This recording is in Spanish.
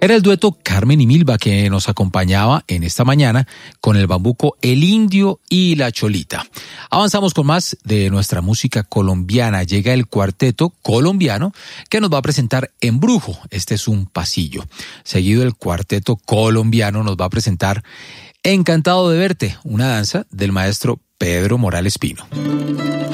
Era el dueto Carmen y Milva que nos acompañaba en esta mañana con el bambuco El Indio y la Cholita. Avanzamos con más de nuestra música colombiana. Llega el cuarteto colombiano que nos va a presentar Embrujo. Este es un pasillo. Seguido el cuarteto colombiano nos va a presentar Encantado de verte, una danza del maestro Pedro Morales Pino.